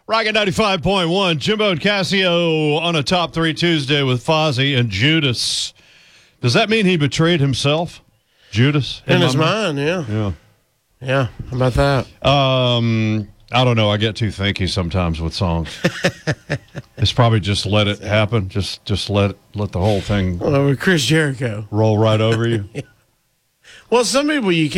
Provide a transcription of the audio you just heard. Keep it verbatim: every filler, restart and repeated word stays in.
Rocket ninety-five point one, Jimbo and Casio on a Top three Tuesday with Fozzie and Judas. Does that mean he betrayed himself, Judas? In, in his mind, yeah. Yeah. Yeah, how about that? Um, I don't know. I get too thinky sometimes with songs. It's probably just let it happen. Just just let let the whole thing well, with Chris Jericho roll right over you. Well, some people you can't.